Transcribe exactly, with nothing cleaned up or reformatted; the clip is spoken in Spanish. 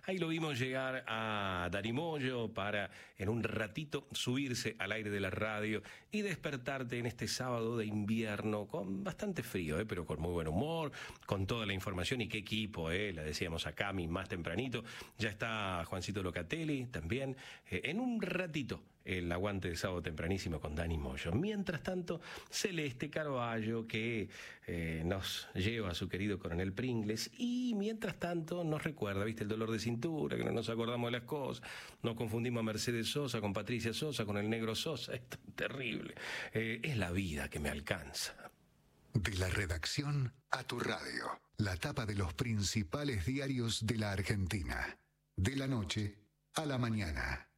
Ahí lo vimos llegar a Dani Moyo para en un ratito subirse al aire de la radio y despertarte en este sábado de invierno con bastante frío, ¿eh? Pero con muy buen humor, con toda la información y qué equipo, ¿eh? La decíamos a Cami más tempranito. Ya está Juancito Locatelli también. Eh, en un ratito el aguante de sábado tempranísimo con Dani Moyo. Mientras tanto, Celeste Carballo, que eh, nos lleva a su querido Coronel Pringles, y mientras tanto nos recuerda, viste, el dolor de cintura, que no nos acordamos de las cosas, no confundimos a Mercedes Sosa con Patricia Sosa, con el negro Sosa, esto es terrible. Eh, es la vida que me alcanza. De la redacción a tu radio, la tapa de los principales diarios de la Argentina, de la noche a la mañana.